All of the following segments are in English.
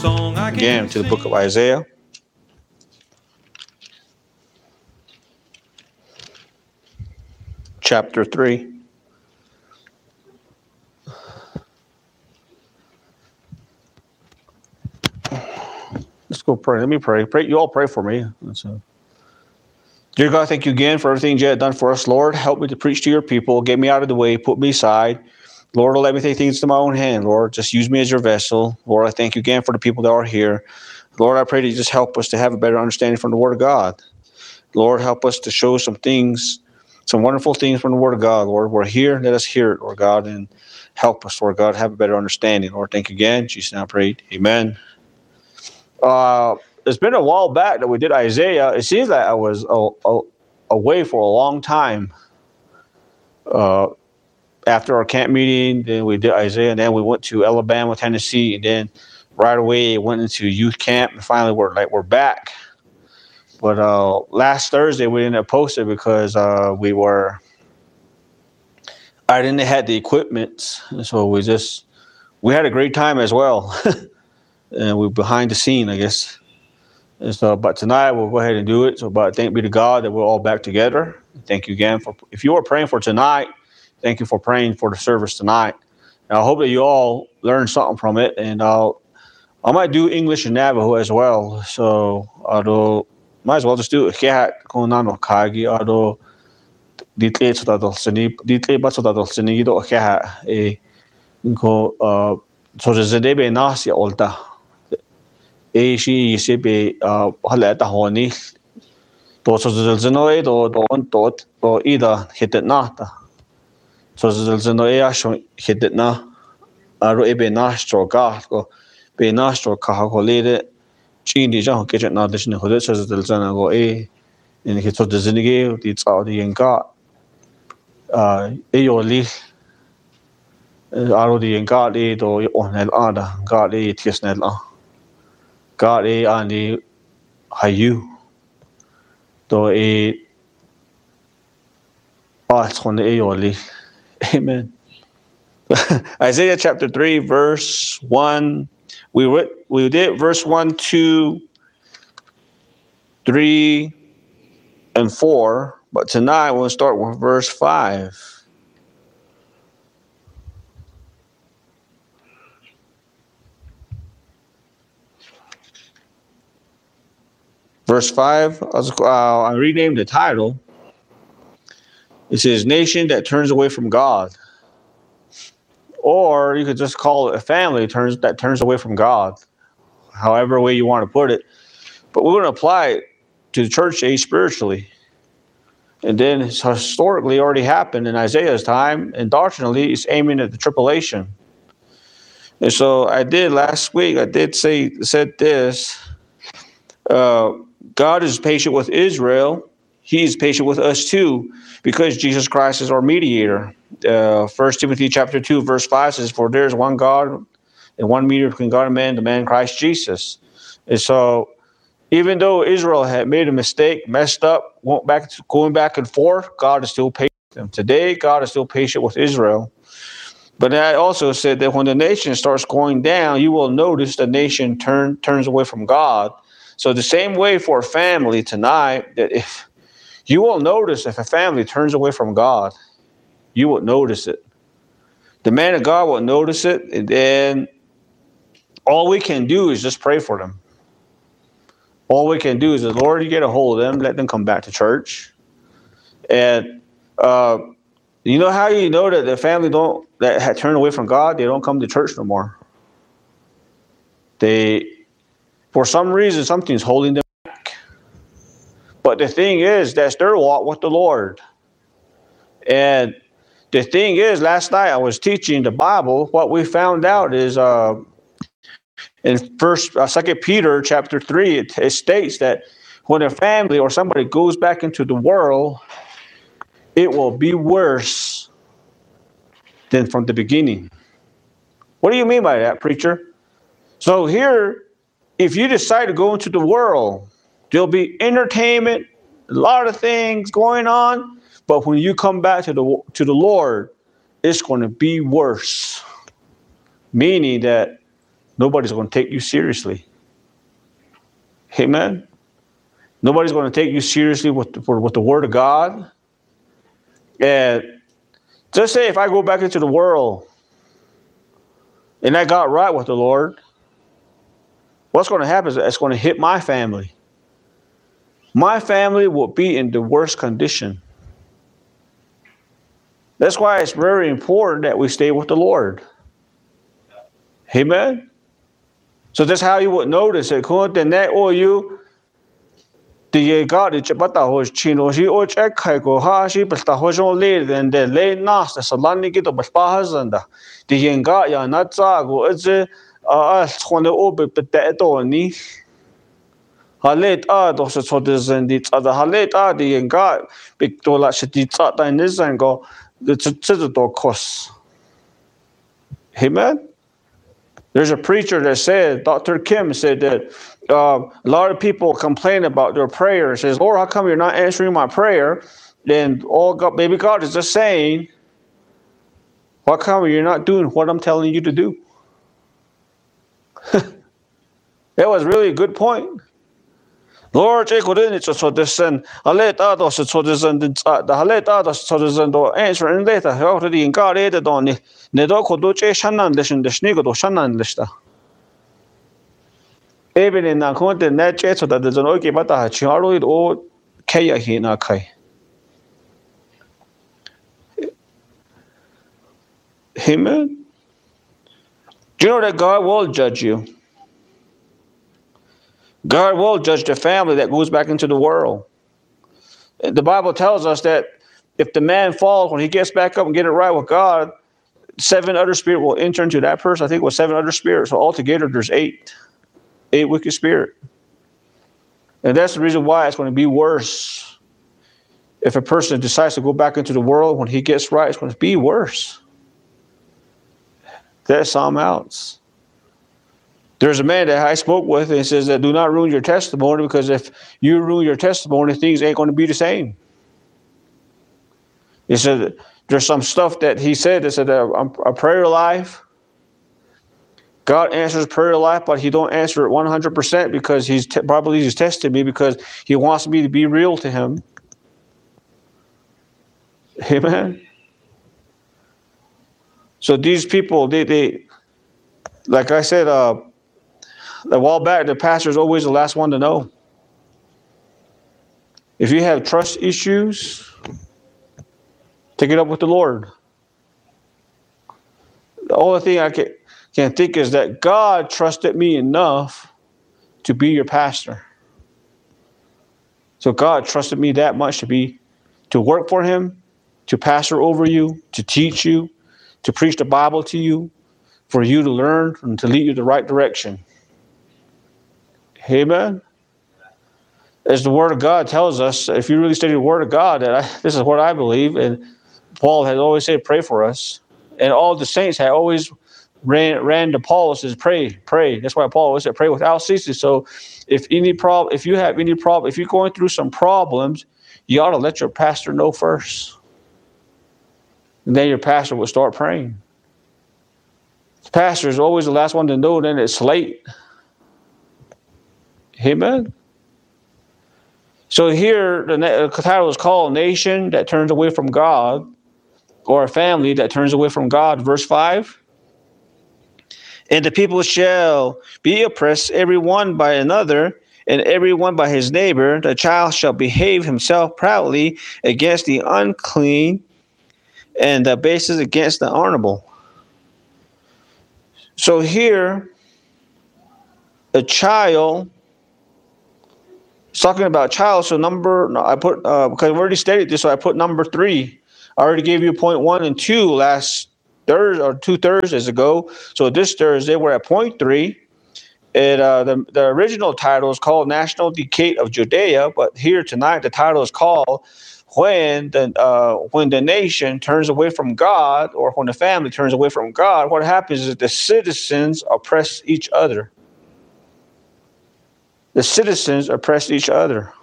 Again, to the book of Isaiah. Chapter 3. Let's go pray. Let me pray. You all pray for me. Dear God, thank you again for everything you have done for us. Lord, help me to preach to your people. Get me out of the way. Put me aside. Lord, don't let me take things to my own hand. Lord, just use me as your vessel. Lord, I thank you again for the people that are here. Lord, I pray that you just help us to have a better understanding from the Word of God. Lord, help us to show some things, some wonderful things from the Word of God. Lord, we're here. Let us hear it, Lord God, and help us, Lord God, have a better understanding. Lord, thank you again. In Jesus' name I pray. Amen. It's been a while back that we did Isaiah. It seems like I was away for a long time. After our camp meeting, then we did Isaiah, and then we went to Alabama, Tennessee, and then right away went into youth camp, and finally we're back. But last Thursday we didn't post it because I didn't have the equipment, and so we had a great time as well, and we're behind the scene, I guess. And so, but tonight we'll go ahead and do it. So, but thank be to God that we're all back together. Thank you again if you are praying for tonight. Thank you for praying for the service tonight. And I hope that you all learned something from it. And I might do English and Navajo as well. So, might as well just do it. Kaya kung nano kagi ado ditle sa dadal sini ditle ba sa dadal sini do kaya ko so zedebe nasi olta. She be halata honi. To so zenoe do ida hitet nata. So zenoe asho hitet na aro ebe nastro go be nastro kahakolede chindi jan kitchen na dishne hodet so zena go in hito zinige it's all the enga yoli aro the enga do onel ada god tisnel God ani hayu to yoli. Amen. Isaiah chapter 3 verse 1. We did verse 1, 2, 3, and 4, but tonight we'll start with verse 5. Verse 5, I renamed the title. It says, Nation that turns away from God. Or you could just call it a family that turns away from God. However way you want to put it. But we're going to apply it to the church age spiritually. And then it's historically already happened in Isaiah's time. And doctrinally, it's aiming at the tribulation. And so last week, said this. God is patient with Israel. He is patient with us too, because Jesus Christ is our mediator. 1 Timothy chapter 2, verse 5 says, For there is one God and one mediator between God and man, the man Christ Jesus. And so, even though Israel had made a mistake, messed up, going back and forth, God is still patient with them. Today, God is still patient with Israel. But I also said that when the nation starts going down, you will notice the nation turns away from God. So the same way for a family tonight, that if you will notice if a family turns away from God, you will notice it. The man of God will notice it, and then all we can do is just pray for them. All we can do is, Lord, you get a hold of them, let them come back to church. And you know how you know that the family that had turned away from God, they don't come to church no more. For some reason, something's holding them back. But the thing is, that's their walk with the Lord. And the thing is, last night I was teaching the Bible. What we found out is in 2 Peter chapter 3, it states that when a family or somebody goes back into the world, it will be worse than from the beginning. What do you mean by that, preacher? So here, if you decide to go into the world, there'll be entertainment, a lot of things going on. But when you come back to the Lord, it's going to be worse. Meaning that nobody's going to take you seriously. Amen? Nobody's going to take you seriously with the Word of God. And just say if I go back into the world and I got right with the Lord, what's going to happen is it's going to hit my family. My family will be in the worst condition. That's why it's very important that we stay with the Lord. Amen? So that's how you would notice it. Kung tenek o you the God is but the host chino she o check ko ha she but the host only then the lay nas the salani get the bahazanda. The yenga ya not go it's when the obe but the ni halet dos so this and the other halet the yenga big dola shiti tsata in this and go the cost. Amen. There's a preacher that said, Dr. Kim said that a lot of people complain about their prayers. Says, Lord, how come you're not answering my prayer? Then maybe God is just saying, how come you're not doing what I'm telling you to do? That was really a good point. Lord, so this and I let others so this and the let others so this and answer and later already in God added on it. Nedoko do Shannon listen the Snigo Shannon lista. Even in a content net jet so that there's an okay but I charloid or Kaya hina kai. Amen. Do you know that God will judge you? God will judge the family that goes back into the world. The Bible tells us that if the man falls, when he gets back up and get it right with God, 7 other spirits will enter into that person. I think it was 7 other spirits. So altogether, there's 8 wicked spirits. And that's the reason why it's going to be worse. If a person decides to go back into the world, when he gets right, it's going to be worse. That's something else. There's a man that I spoke with, and he says that do not ruin your testimony, because if you ruin your testimony, things ain't going to be the same. He said there's some stuff that he said that said a prayer life. God answers prayer life, but he don't answer it 100% because he's testing me because he wants me to be real to him. Amen. So these people, they like I said, a while back, the pastor is always the last one to know. If you have trust issues, take it up with the Lord. The only thing I can think is that God trusted me enough to be your pastor. So God trusted me that much to work for him, to pastor over you, to teach you, to preach the Bible to you, for you to learn and to lead you the right direction. Amen. As the Word of God tells us, if you really study the Word of God, this is what I believe, and Paul has always said, pray for us. And all the saints had always ran to Paul and says, pray. That's why Paul always said, pray without ceasing. So if you have any problem, if you're going through some problems, you ought to let your pastor know first. And then your pastor will start praying. The pastor is always the last one to know, then it's late. Amen. So here, the title is called Nation That Turns Away from God, or a family that turns away from God. Verse 5. And the people shall be oppressed, every one by another, and every one by his neighbor. The child shall behave himself proudly against the unclean, and the basis against the honorable. So here, a child. It's talking about child, so I put, because I've already stated this, so I put number 3. I already gave you point 1 and 2 last Thursday, or 2 Thursdays ago. So this Thursday, we're at point 3. And the original title is called National Decay of Judea, but here tonight, the title is called When the Nation Turns Away from God, or when the family turns away from God. What happens is the citizens oppress each other. The citizens oppress each other.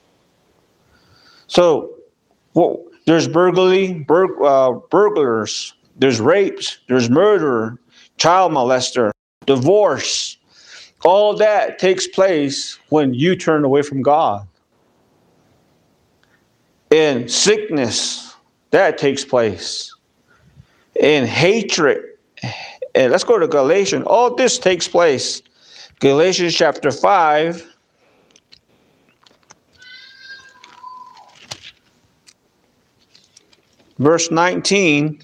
So, there's burglars, there's rapes, there's murder, child molester, divorce. All that takes place when you turn away from God. And sickness, that takes place. And hatred. And let's go to Galatians. All this takes place. Galatians chapter 5. Verse 19.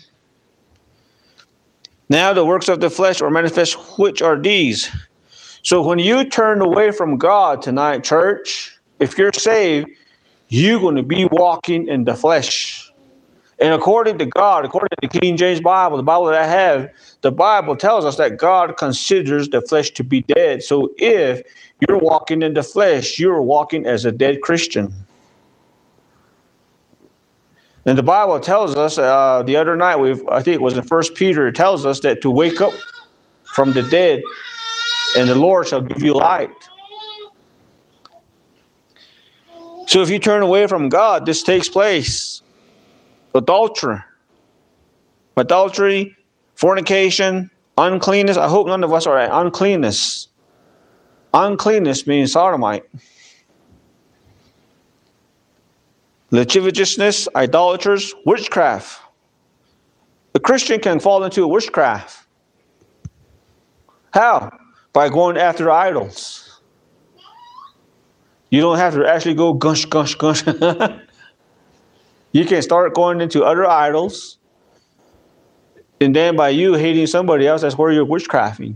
Now the works of the flesh are manifest, which are these. So when you turn away from God tonight, church, if you're saved, you're going to be walking in the flesh. And according to God, according to the King James Bible, the Bible that I have, the Bible tells us that God considers the flesh to be dead. So if you're walking in the flesh, you're walking as a dead Christian. And the Bible tells us, the other night, I think it was in 1 Peter, it tells us that to wake up from the dead, and the Lord shall give you light. So if you turn away from God, this takes place. Adultery, fornication, uncleanness. I hope none of us are at uncleanness. Uncleanness means sodomite. Lasciviousness, idolaters, witchcraft. A Christian can fall into witchcraft. How? By going after idols. You don't have to actually go gush. You can start going into other idols. And then by you hating somebody else, that's where you're witchcrafting.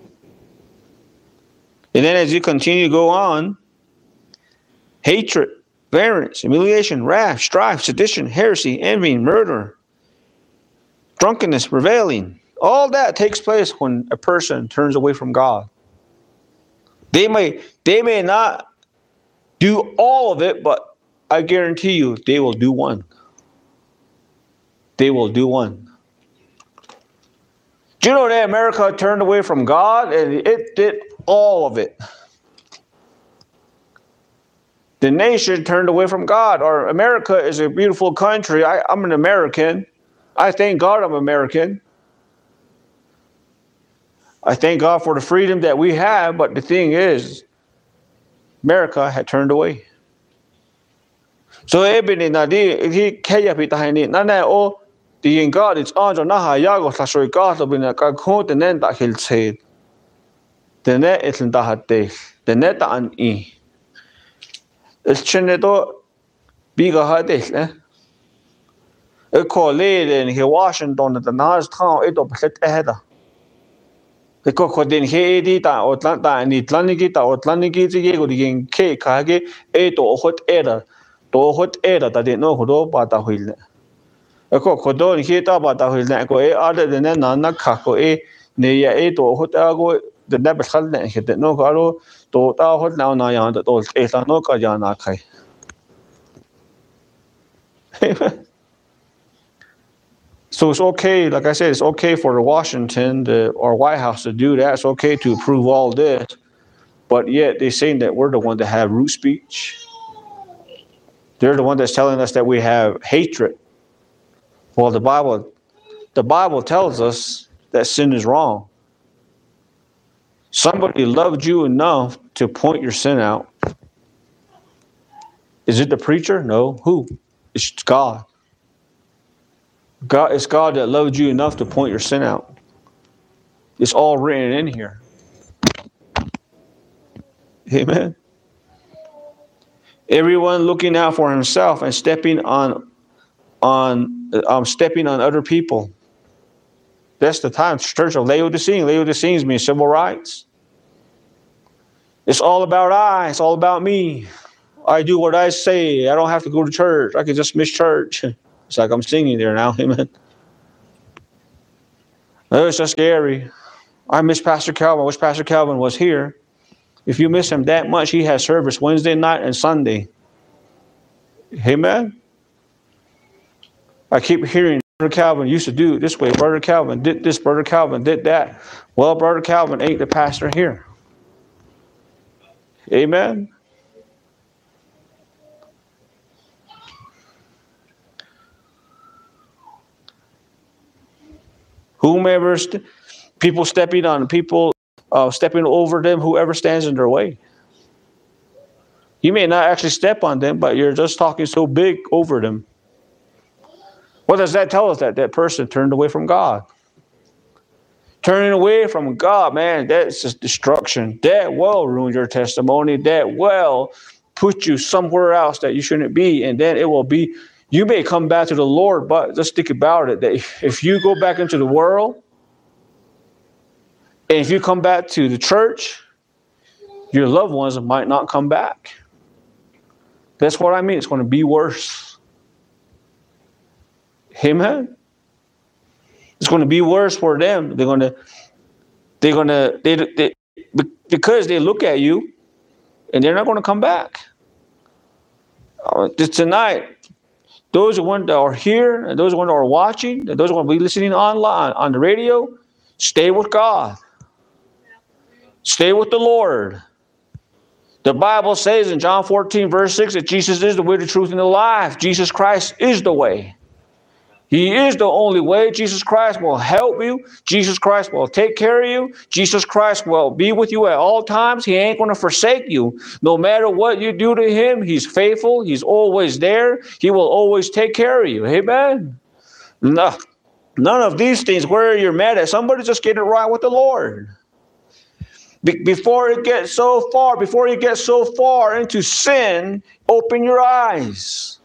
And then as you continue to go on, hatred, variance, humiliation, wrath, strife, sedition, heresy, envy, murder, drunkenness, reveling. All that takes place when a person turns away from God. They may not do all of it, but I guarantee you they will do one. They will do one. Do you know that America turned away from God and it did all of it? The nation turned away from God. Or America is a beautiful country. I'm an American. I thank God I'm American. I thank God for the freedom that we have, but the thing is, America had turned away. So everything that he kaya pitahin ni nana o the God it's on na ha yago sa shoy God bin ka khon the nen ta hil said. The net it's in tahate. The net an e. It's chinedo biga hades eh. A call in he Washington the Nas town it up set ahead. The cocodin he ta Atlanta and Atlantic Diego the K Kage eight or hot error. To hot error that didn't know who bata wheel. A cocodon he ta bata wheel go other than Nana Kako e near eight or hot ago the never held that hit no garo to ta hot now Nayan that old no Kajana Kai. So it's okay, like I said, it's okay for Washington or White House to do that. It's okay to approve all this. But yet they're saying that we're the one that have root speech. They're the one that's telling us that we have hatred. Well, the Bible tells us that sin is wrong. Somebody loved you enough to point your sin out. Is it the preacher? No. Who? It's God. It's God that loved you enough to point your sin out. It's all written in here. Amen. Everyone looking out for himself and stepping on other people. That's the time. Church of Laodiceans. Laodiceans means civil rights. It's all about I. It's all about me. I do what I say. I don't have to go to church. I can just miss church. It's like I'm singing there now. Amen. Oh, it's just scary. I miss Pastor Calvin. I wish Pastor Calvin was here. If you miss him that much, he has service Wednesday night and Sunday. Amen. I keep hearing Brother Calvin used to do it this way. Brother Calvin did this. Brother Calvin did that. Well, Brother Calvin ain't the pastor here. Amen. Whomever people stepping on people stepping over them, whoever stands in their way. You may not actually step on them, but you're just talking so big over them. What does that tell us? That person turned away from God. Turning away from God, man, that's just destruction. That will ruin your testimony. That will put you somewhere else that you shouldn't be. And then it will be, you may come back to the Lord, but just think about it, that if you go back into the world, and if you come back to the church, your loved ones might not come back. That's what I mean. It's going to be worse. Amen. It's going to be worse for them. Because they look at you, and they're not going to come back. Tonight, those that are here, and those that are watching, and those that be listening online on the radio, stay with God. Stay with the Lord. The Bible says in John 14, verse 6, that Jesus is the way, the truth, and the life. Jesus Christ is the way. He is the only way. Jesus Christ will help you. Jesus Christ will take care of you. Jesus Christ will be with you at all times. He ain't going to forsake you. No matter what you do to him, he's faithful. He's always there. He will always take care of you. Amen. No, none of these things where you're mad at somebody, just get it right with the Lord. Before you get so far into sin, open your eyes.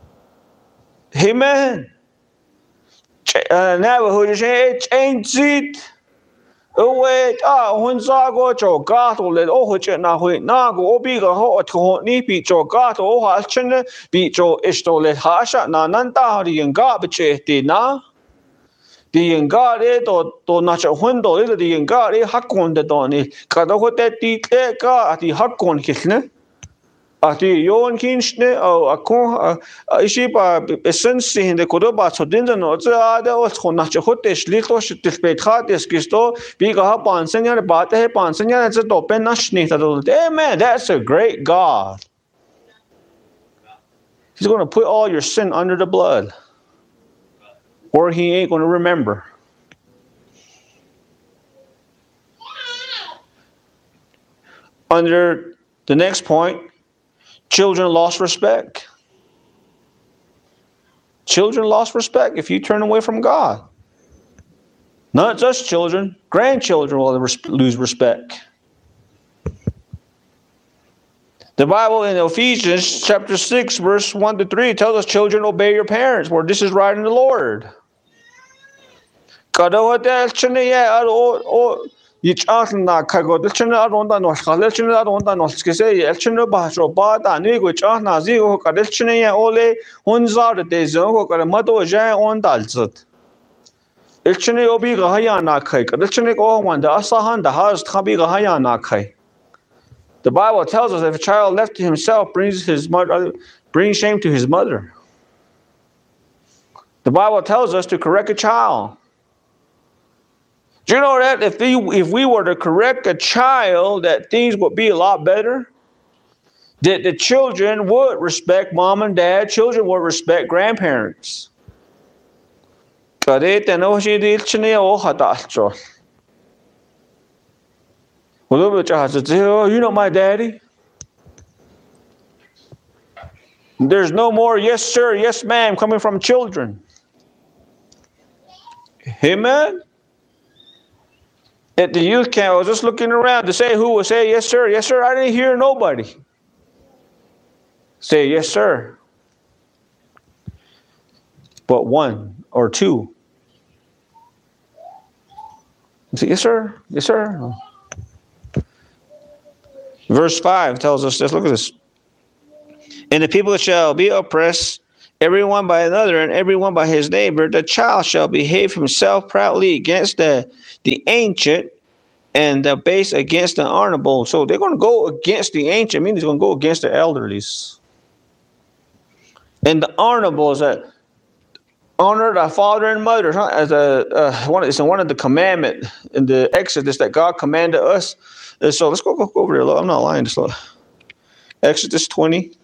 Amen. Neighborhood is change it. Wait, when Zago Jogato let Ohana Nago Obiga Ho ni beat Jogato Ohachina beat Jo Isto let Hasha Nananta the Yangabache na. The Yangare to Nacha window, the Yangare Hakon the Donny, Kadahote Tika at the Hakon Kisne. At the Yon Kinshne or a con a ship a sense in the Kodoba, so didn't know the other was Honachahotish, little despite Hatis Kisto, big up on Senior Bate, on Senior as a open Nashni. Amen, that's a great God. He's going to put all your sin under the blood, or he ain't going to remember. Under the next point, children lost respect. Children lost respect if you turn away from God. Not just children, grandchildren will lose respect. The Bible in Ephesians chapter 6, verse 1 to 3 tells us, children, obey your parents, for this is right in the Lord. Yichna kago delchina ronda noshka delchina ronda noskese elchina bahro bada nigo chana zigo kadelchina ya ole hunzar de zongo kare mado ja on dalzat elchina obi gahaya na kai kadelchina go wanda asahan da has khabi gahaya na kai. The Bible tells us if a child left to himself brings shame to his mother. The Bible tells us to correct a child. Do you know that if we were to correct a child, that things would be a lot better? That the children would respect mom and dad, children would respect grandparents. You know my daddy? There's no more yes sir, yes ma'am coming from children. Amen? At the youth camp, I was just looking around to say who would say, yes, sir, yes, sir. I didn't hear nobody say, yes, sir. But one or two. Say, yes, sir, yes, sir. Verse 5 tells us this. Look at this. And the people shall be oppressed, everyone by another, and everyone by his neighbor. The child shall behave himself proudly against the ancient, and the base against the honorable. So they're going to go against the ancient, meaning they're going to go against the elderlies. And the honorable is that honor thy father and mother. As it's one of the commandment in the Exodus that God commanded us. And so let's go over there. I'm not lying. Exodus 20.